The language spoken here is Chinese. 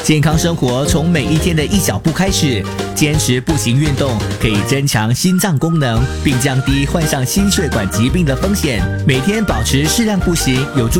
健康生活从每一天的一小步开始，坚持步行运动可以增强心脏功能，并降低患上心血管疾病的风险。每天保持适量步行，有助